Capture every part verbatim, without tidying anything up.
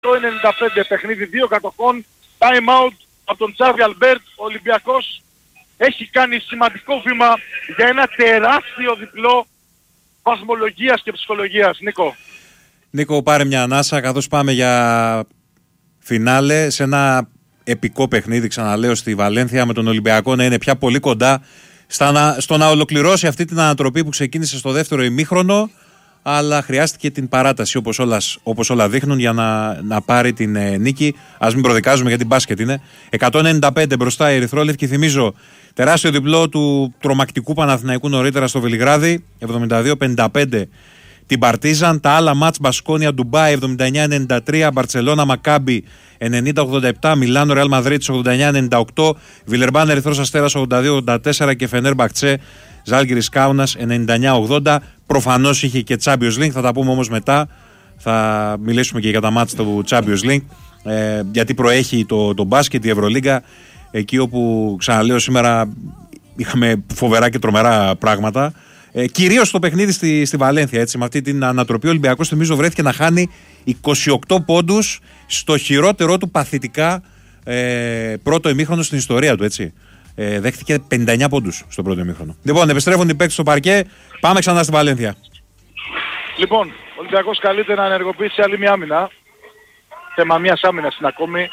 Το ενενήντα πέντε παιχνίδι δύο κατοχών, time out από τον Τσάβι Αλμπέρτ. Ο Ολυμπιακός έχει κάνει σημαντικό βήμα για ένα τεράστιο διπλό βαθμολογίας και ψυχολογίας. Νίκο. Νίκο, πάρε μια ανάσα καθώς πάμε για φινάλε σε ένα επικό παιχνίδι, ξαναλέω, στη Βαλένθια, με τον Ολυμπιακό να είναι πια πολύ κοντά στα να, στο να ολοκληρώσει αυτή την ανατροπή που ξεκίνησε στο δεύτερο ημίχρονο, αλλά χρειάστηκε την παράταση όπως, όλας, όπως όλα δείχνουν για να, να πάρει την ε, νίκη. Ας μην προδικάζουμε γιατί μπάσκετ είναι. εκατόν ενενήντα πέντε μπροστά η Ερυθρόλευκη. Θυμίζω τεράστιο διπλό του τρομακτικού Παναθηναϊκού νωρίτερα στο Βελιγράδι, εβδομήντα δύο πενήντα πέντε την Παρτίζαν. Τα άλλα μάτς, Μπασκόνια Ντουμπάι εβδομήντα εννιά ενενήντα τρία, Μπαρτσελώνα Μακάμπι ενενήντα ογδόντα επτά, Μιλάνο Ρεάλ Μαδρίτης ογδόντα εννιά ενενήντα οκτώ, Βιλερμπάν Ερυθρός Αστέρας ογδόντα δύο ογδόντα τέσσερα και Φενέρμπαχτσε Ζάλγκιρις Κάουνας ενενήντα εννιά ογδόντα. Προφανώς είχε και Champions League, θα τα πούμε όμως μετά. Θα μιλήσουμε και για τα μάτς του Champions League, ε, γιατί προέχει το, το μπάσκετ, η Ευρωλίγκα, εκεί όπου, ξαναλέω, σήμερα είχαμε φοβερά και τρομερά πράγματα. Ε, κυρίως στο παιχνίδι στη, στη Βαλένθια, έτσι, με αυτή την ανατροπή, ο Ολυμπιακός, θυμίζω, βρέθηκε να χάνει είκοσι οκτώ πόντους στο χειρότερό του παθητικά ε, πρώτο ημίχρονο στην ιστορία του, έτσι. Ε, δέχτηκε πενήντα εννιά πόντους στο πρώτο ημίχρονο. Λοιπόν, επιστρέφουν οι παίκτες στο παρκέ, πάμε ξανά στη Βαλένθια. Λοιπόν, ο Ολυμπιακός καλείται να ενεργοποιήσει άλλη μια άμυνα. Θέμα μιας άμυνας είναι ακόμη.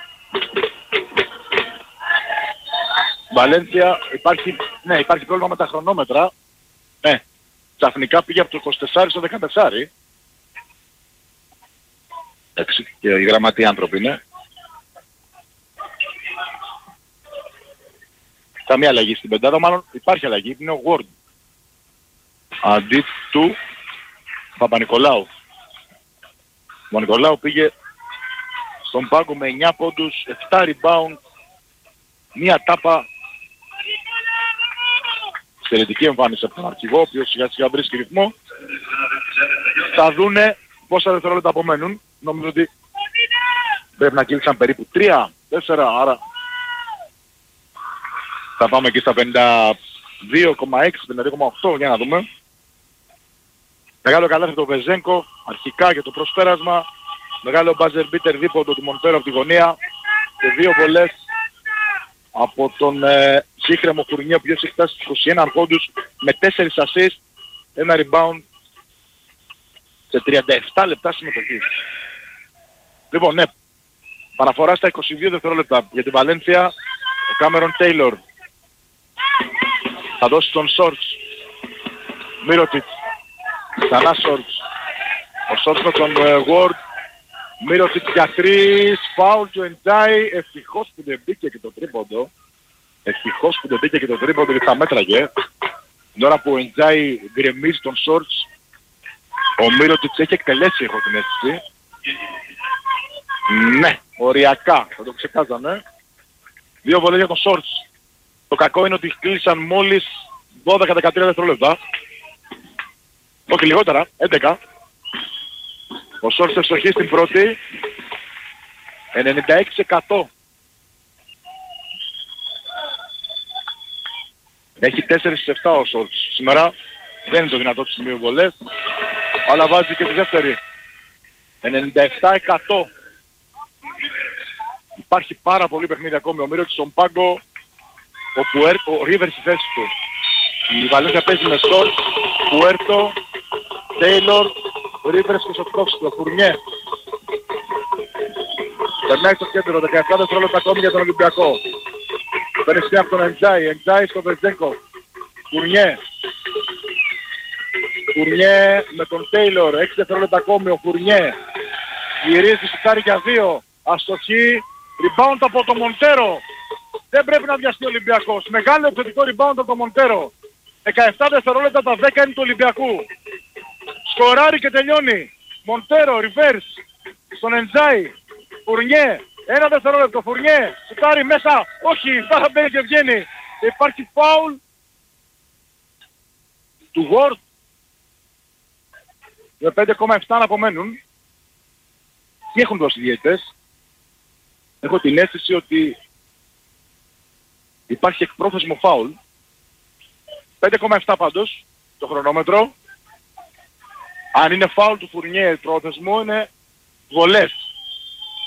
Βαλένθια, υπάρχει, ναι, υπάρχει πρόβλημα με τα χρονόμετρα. Ναι, ξαφνικά πήγε από το είκοσι τέσσερα στο δεκατέσσερα. Εντάξει, και οι γραμματοί άνθρωποι είναι. Καμία αλλαγή στην πεντάδα, μάλλον υπάρχει αλλαγή, είναι ο Ward. Αντί του Παπα-Νικολάου. Ο Παπα-Νικολάου πήγε στον πάγκο με εννιά πόντους, επτά rebound, μία τάπα. Εξαιρετική εμφάνιση από τον αρχηγό, ο οποίος σιγά σιγά βρίσκει ρυθμό. Θα δούνε πόσα δευτερόλεπτα απομένουν. Νομίζω ότι πρέπει να κλείσαν περίπου τρία τέσσερα, άρα θα πάμε εκεί στα πενήντα δύο κόμμα έξι πενήντα δύο κόμμα οκτώ για να δούμε. Μεγάλο καλάθι από τον Βεζένκο, αρχικά για το προσπέρασμα. Μεγάλο buzzer beater δίποντο του Μοντέρο από τη γωνία. Και δύο βολές από τον ε, σύγχρεμο Φουρνιέ, ο οποίος έχει φτάσει στους είκοσι ένα πόντους με τέσσερα assist, ένα rebound σε τριάντα επτά λεπτά συμμετοχής. Λοιπόν, ναι, παραφορά στα είκοσι δύο δευτερόλεπτα για την Βαλένθια. Ο Κάμερον Τέιλορ θα δώσει τον Σόρτς. Μύρωτιτς. Ξανά Σόρτς. Ο Σόρτς με τον Ward. Μύρωτιτς για τρεις. Φάουλ του Εντζάι. Ευτυχώς που δεν μπήκε και το τρίποντο. Ευτυχώς που δεν μπήκε και το τρίποντο και θα μέτραγε. Την ώρα που ο Εντζάι γκρεμίζει τον Σόρτς, ο Μύρωτιτς έχει εκτελέσει, έχω την αίσθηση. Ναι, οριακά. Θα το ξεκάζαμε. Δύο βολές για τον Σόρτς. Το κακό είναι ότι κλείσαν μόλις δώδεκα δεκατρία δευτερόλεπτα. Όχι λιγότερα, έντεκα. Ο Σόρτς ευστοχή στην πρώτη. ενενήντα έξι τοις εκατό. Έχει τέσσερα στις επτά ο Σόρτς. Σήμερα δεν είναι το δυνατό του σημείο βολές, αλλά βάζει και τη δεύτερη. ενενήντα επτά τοις εκατό. Υπάρχει πάρα πολύ παιχνίδι ακόμη. Ο Μύρωτης στον πάγκο, ο, Πουέρ, ο Ρίβερ στη θέση του. Η Βαλένθια παίζει με Στόρτ, Πουέρτο, Τέιλορ, Ρίβερ και Σοτκόφσκι, ο Φουρνιέ. Περνάει στο κέντρο, δεκαεπτά δευτερόλεπτα ακόμη για τον Ολυμπιακό. Παίρνει σκιά από τον Εντζάι, Εντζάι στο Βεζένκο. Φουρνιέ. Φουρνιέ με τον Τέιλορ, έξι δευτερόλεπτα ακόμη ο Φουρνιέ. Γυρίζει, σουτάρει για δύο. Αστοχή, rebound από τον Μοντέρο. Δεν πρέπει να βιαστεί ο Ολυμπιακός. Μεγάλο επιθετικό rebound από τον Μοντέρο. δεκαεπτά δευτερόλεπτα τα δέκα είναι του Ολυμπιακού. Σκοράρει και τελειώνει. Μοντέρο, reverse. Στον Εντζάι. Φουρνιέ. Ένα δευτερόλεπτο. Φουρνιέ. Σουτάρει μέσα. Όχι. Πάρα μπαίνει και βγαίνει. Υπάρχει φάουλ του Ward. Με πέντε κόμμα επτά να απομένουν. Τι έχουν δώσει οι διαιτητές? Έχω την αίσθηση ότι υπάρχει εκπρόθεσμο φάουλ. πέντε κόμμα επτά πάντως το χρονόμετρο. Αν είναι φάουλ του Φουρνιέ πρόθεσμο, είναι βολές.